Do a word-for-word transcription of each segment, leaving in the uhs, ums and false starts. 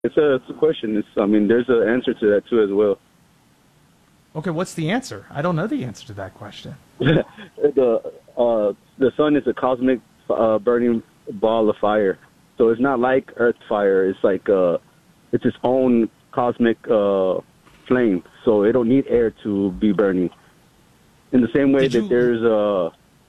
It's a, it's a question. It's, I mean, there's an answer to that too as well. Okay, what's the answer? I don't know the answer to that question. the uh, the sun is a cosmic uh, burning ball of fire, so it's not like Earth fire. It's like uh, it's its own cosmic uh, flame, so it don't need air to be burning. In the same way Did that you... there's uh,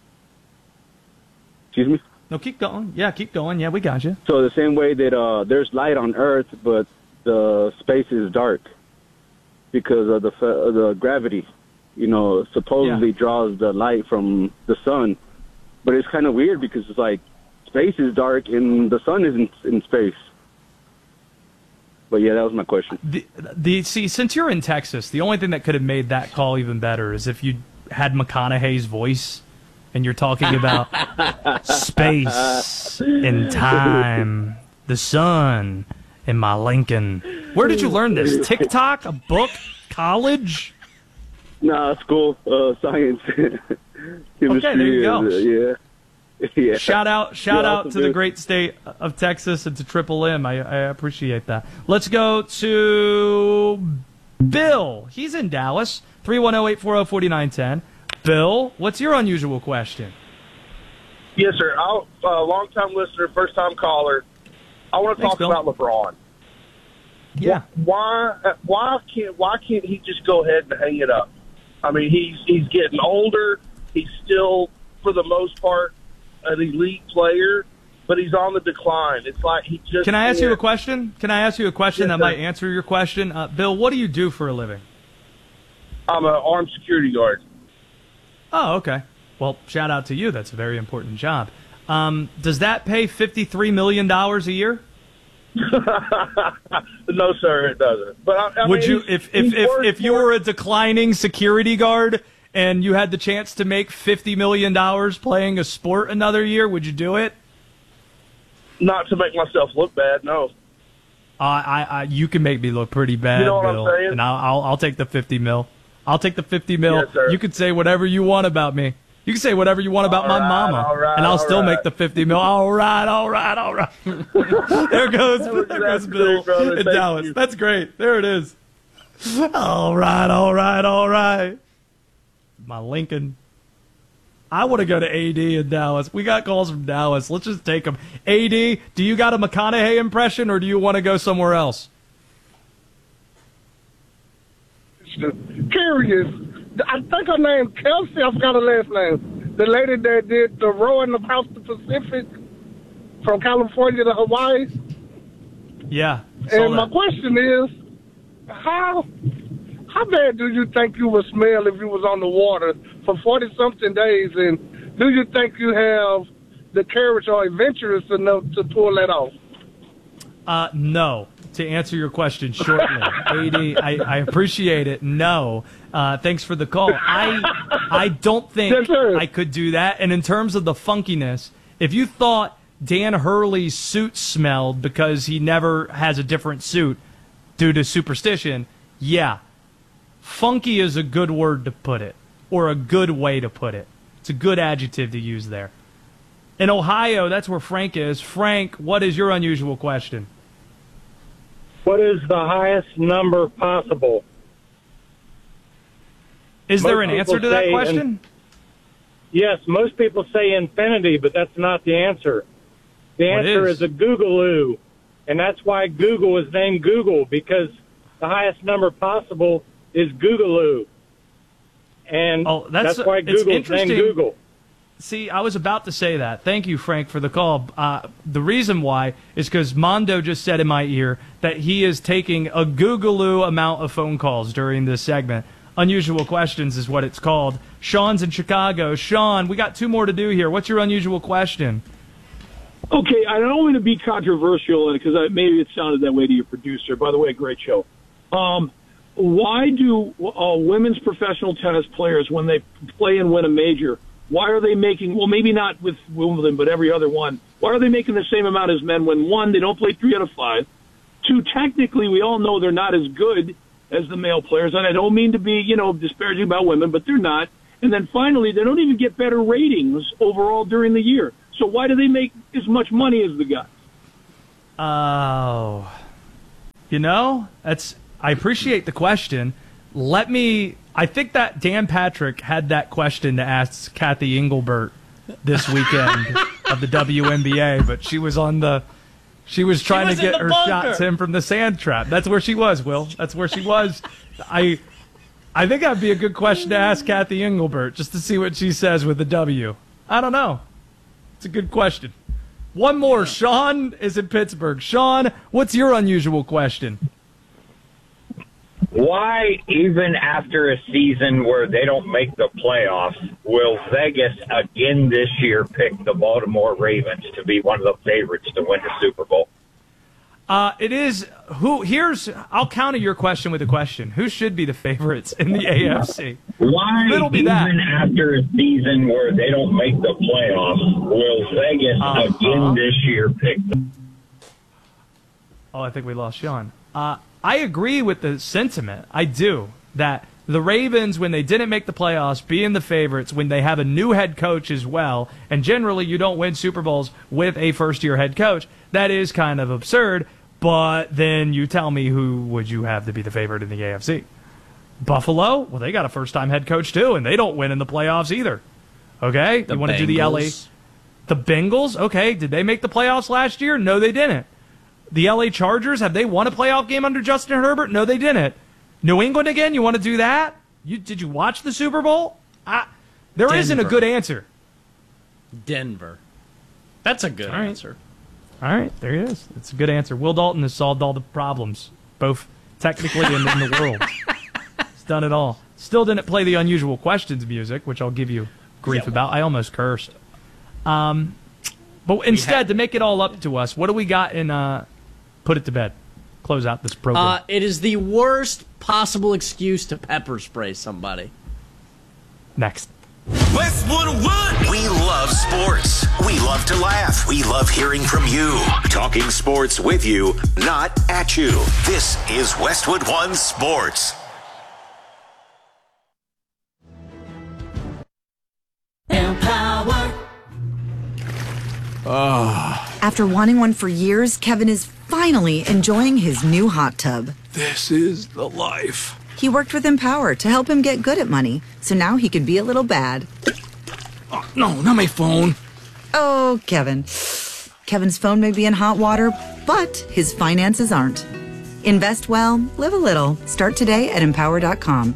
excuse me. No, keep going. Yeah, keep going. Yeah, we got you. So the same way that uh, there's light on Earth, but the space is dark because of the the gravity, you know, supposedly yeah. draws the light from the sun. But it's kind of weird because it's like space is dark and the sun is in, in space. But yeah, that was my question. The, the see, since you're in Texas, the only thing that could have made that call even better is if you had McConaughey's voice and you're talking about space and time, the sun, and my Lincoln. Where did you learn this? TikTok? A book? College? Nah, school, uh, science, chemistry. Okay, there you go. Uh, yeah. Yeah. Shout out, shout yeah, out to the great state of Texas and to Triple M. I, I appreciate that. Let's go to Bill. He's in Dallas. three one zero, eight four zero, four nine one zero. Bill, what's your unusual question? Yes, sir. I'll, uh, long-time listener, first-time caller. I want to Thanks, talk Bill. about LeBron. Yeah. Why? Why can't? Why can't he just go ahead and hang it up? I mean, he's he's getting older. He's still, for the most part, an elite player, but he's on the decline. It's like he just. Can I ask can't. you a question? Can I ask you a question Yes, that sir. might answer your question? Uh, Bill, what do you do for a living? I'm an armed security guard. Oh, okay. Well, shout out to you. That's a very important job. Um, does that pay fifty-three million dollars a year? No, sir, it doesn't. But I, I Would mean, you, he's- if if he's if, worth if you more- were a declining security guard and you had the chance to make fifty million dollars playing a sport another year, would you do it? not to make myself look bad, no. Uh, I, I, you can make me look pretty bad, You know what I'm Bill, saying? and I'll, I'll, I'll take the fifty mil. I'll take the fifty mil. Yes, sir. You can say whatever you want about me. You can say whatever you want about All my right, mama, all right, and I'll all still right. make the fifty mil. All right, all right, all right. there goes, was- there goes that's Bill great, brother. in Thank Dallas. you. That's great. There it is. All right, all right, all right. My Lincoln. I want to go to A D in Dallas. We got calls from Dallas. Let's just take them. A D, do you got a McConaughey impression, or do you want to go somewhere else? Curious. I think her name Kelsey. I forgot her last name. The lady that did the rowing across the Pacific from California to Hawaii. Yeah. saw And my that. question is, how how bad do you think you would smell if you was on the water for forty something days? And do you think you have the courage or adventurous enough to pull that off? Uh, no. To answer your question shortly, A D, I, I appreciate it. No, uh, thanks for the call. I I don't think Yes, sir. I could do that. And in terms of the funkiness, if you thought Dan Hurley's suit smelled because he never has a different suit due to superstition, yeah, funky is a good word to put it, or a good way to put it. It's a good adjective to use there. In Ohio, that's where Frank is. Frank, what is your unusual question? What is the highest number possible? Is Most there an people answer to that say question? in- Yes, most people say infinity, but that's not the answer. The What answer is? is a Googaloo, and that's why Google is named Google, because the highest number possible is Googaloo. And Oh, that's- that's, why it's Google is named interesting. Google. See, I was about to say that. Thank you, Frank, for the call. Uh, the reason why is because Mondo just said in my ear that he is taking a Googaloo amount of phone calls during this segment. Unusual Questions is what it's called. Sean's in Chicago. Sean, we got two more to do here. What's your unusual question? Okay, I don't want to be controversial because maybe it sounded that way to your producer. By the way, great show. Um, why do uh, women's professional tennis players, when they play and win a major, why are they making, well, maybe not with Wimbledon, but every other one, why are they making the same amount as men when, one, they don't play three out of five, two, technically we all know they're not as good as the male players, and I don't mean to be, you know, disparaging about women, but they're not, and then finally, they don't even get better ratings overall during the year. So why do they make as much money as the guys? Oh, You know, that's. I appreciate the question. Let me. I think that Dan Patrick had that question to ask Kathy Engelbert this weekend of the W N B A, but she was on the. She was trying was to get her bunker. shots in from the sand trap. That's where she was, Will. That's where she was. I I think that'd be a good question to ask Kathy Engelbert, just to see what she says with the W. I don't know. It's a good question. One more. Sean is in Pittsburgh. Sean, what's your unusual question? Why, even after a season where they don't make the playoffs, will Vegas again this year pick the Baltimore Ravens to be one of the favorites to win the Super Bowl? Uh, it is who. Here's I'll counter your question with a question. Who should be the favorites in the A F C? Why, It'll be even that. after a season where they don't make the playoffs, will Vegas Uh-huh. again this year pick the Oh, I think we lost Sean. Uh, I agree with the sentiment. I do. That the Ravens, when they didn't make the playoffs, being the favorites, when they have a new head coach as well, and generally you don't win Super Bowls with a first-year head coach, that is kind of absurd. But then you tell me, who would you have to be the favorite in the A F C? Buffalo? Well, they got a first-time head coach too, and they don't win in the playoffs either. Okay? The you want to do the L A? Bengals. The Bengals? Okay. Did they make the playoffs last year? No, they didn't. The L A Chargers, have they won a playoff game under Justin Herbert? No, they didn't. New England again? You want to do that? You Did you watch the Super Bowl? I, there Denver. isn't a good answer. Denver. That's a good All right. answer. All right, there it is. It's a good answer. Will Dalton has solved all the problems, both technically and in the world. He's done it all. Still didn't play the unusual questions music, which I'll give you grief Yeah. about. I almost cursed. Um, but instead, to make it all up to us, what do we got in uh, Put It to Bed? Close out this program. Uh, it is the worst possible excuse to pepper spray somebody. Next. Westwood One. We love sports. We love to laugh. We love hearing from you. Talking sports with you, not at you. This is Westwood One Sports. Empower. After wanting one for years, Kevin is finally enjoying his new hot tub. This is the life. He worked with Empower to help him get good at money, so now he can be a little bad. Oh, no, not my phone. Oh, Kevin. Kevin's phone may be in hot water, but his finances aren't. Invest well, live a little. Start today at empower dot com.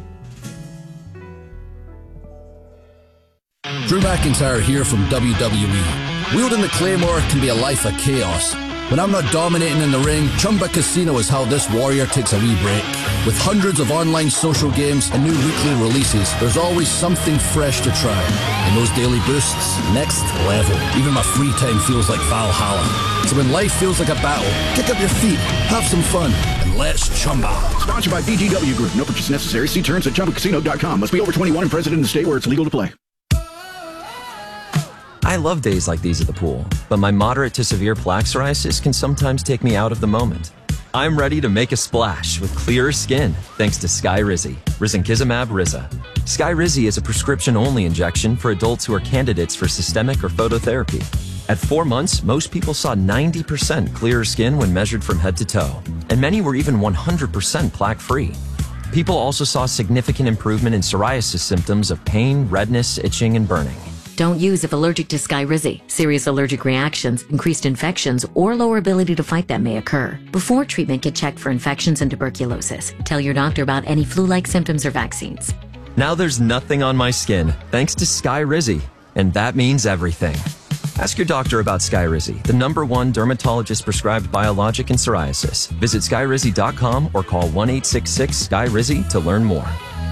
Drew McIntyre here from W W E. Wielding the Claymore can be a life of chaos. When I'm not dominating in the ring, Chumba Casino is how this warrior takes a wee break. With hundreds of online social games and new weekly releases, there's always something fresh to try. And those daily boosts, next level. Even my free time feels like Valhalla. So when life feels like a battle, kick up your feet, have some fun, and let's chumba. Sponsored by B G W Group. No purchase necessary. See terms at chumba casino dot com. Must be over twenty-one and present in the state where it's legal to play. I love days like these at the pool, but my moderate to severe plaque psoriasis can sometimes take me out of the moment. I'm ready to make a splash with clearer skin thanks to Skyrizi, risankizumab Riza. Skyrizi is a prescription-only injection for adults who are candidates for systemic or phototherapy. At four months, most people saw ninety percent clearer skin when measured from head to toe, and many were even one hundred percent plaque-free. People also saw significant improvement in psoriasis symptoms of pain, redness, itching, and burning. Don't use if allergic to Skyrizi. Serious allergic reactions, increased infections, or lower ability to fight them may occur. Before treatment, get checked for infections and tuberculosis. Tell your doctor about any flu-like symptoms or vaccines. Now there's nothing on my skin thanks to Skyrizi, and that means everything. Ask your doctor about Skyrizi, the number one dermatologist-prescribed biologic in psoriasis. Visit skyrizi dot com or call one eight six six Sky Rizi to learn more.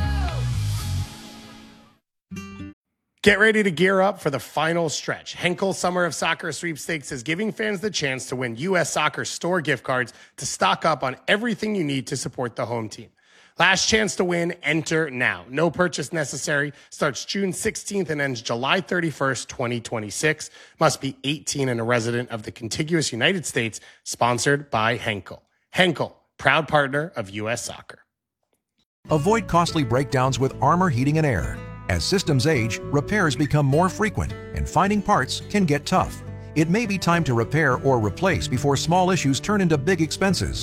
Get ready to gear up for the final stretch. Henkel Summer of Soccer Sweepstakes is giving fans the chance to win U S Soccer store gift cards to stock up on everything you need to support the home team. Last chance to win, enter now. No purchase necessary. Starts June sixteenth and ends July thirty-first, twenty twenty-six. Must be eighteen and a resident of the contiguous United States. Sponsored by Henkel. Henkel, proud partner of U S Soccer. Avoid costly breakdowns with Armor Heating and Air. As systems age, repairs become more frequent, and finding parts can get tough. It may be time to repair or replace before small issues turn into big expenses.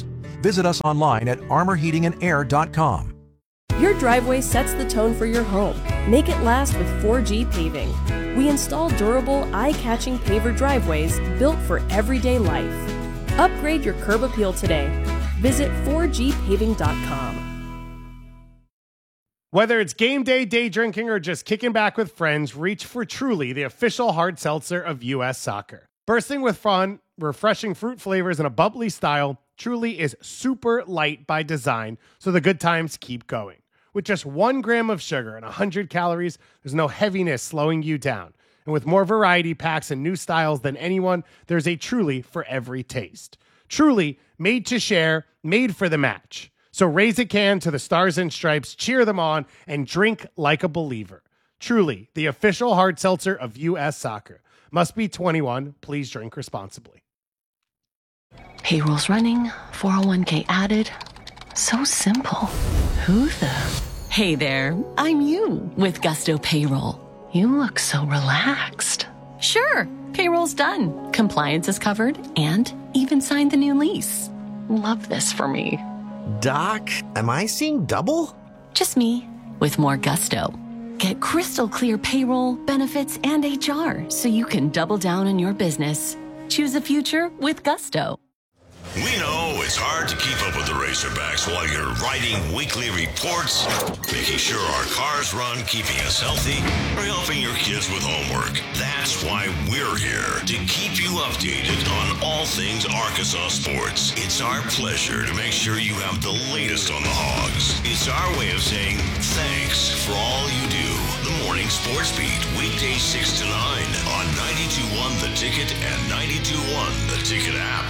Visit us online at armor heating and air dot com. Your driveway sets the tone for your home. Make it last with four G Paving. We install durable, eye-catching paver driveways built for everyday life. Upgrade your curb appeal today. Visit four G paving dot com. Whether it's game day, day drinking, or just kicking back with friends, reach for Truly, the official hard seltzer of U S Soccer. Bursting with fun, refreshing fruit flavors, and a bubbly style, Truly is super light by design, so the good times keep going. With just one gram of sugar and one hundred calories, there's no heaviness slowing you down. And with more variety packs and new styles than anyone, there's a Truly for every taste. Truly, made to share, made for the match. So raise a can to the Stars and Stripes, cheer them on, and drink like a believer. Truly, the official hard seltzer of U S Soccer. Must be twenty-one. Please drink responsibly. Payroll's running, four oh one k added. So simple. Who the? Hey there, I'm you with Gusto Payroll. You look so relaxed. Sure, payroll's done. Compliance is covered and even signed the new lease. Love this for me. Doc, am I seeing double? Just me with more gusto. Get crystal clear payroll, benefits, and H R so you can double down on your business. Choose a future with Gusto. We know it's hard to keep up with the Razorbacks while you're writing weekly reports, making sure our cars run, keeping us healthy, or helping your kids with homework. That's why we're here, to keep you updated on all things Arkansas sports. It's our pleasure to make sure you have the latest on the Hogs. It's our way of saying thanks for all you do. The Morning Sports Beat, weekdays six to nine on ninety-two point one The Ticket and ninety-two point one The Ticket app.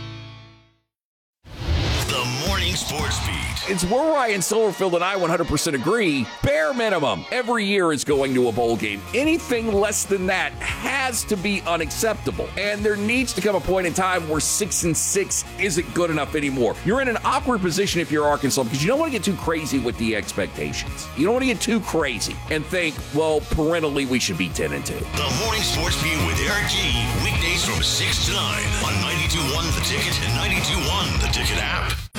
The Morning Sports Beat. It's where Ryan Silverfield and I one hundred percent agree. Bare minimum, every year is going to a bowl game. Anything less than that has to be unacceptable. And there needs to come a point in time where six and six isn't good enough anymore. You're in an awkward position if you're Arkansas because you don't want to get too crazy with the expectations. You don't want to get too crazy and think, well, parentally we should be ten and two. The Morning Sports Beat with Eric G. Weekdays from six to nine on ninety-two point one The Ticket and ninety-two point one The Ticket app.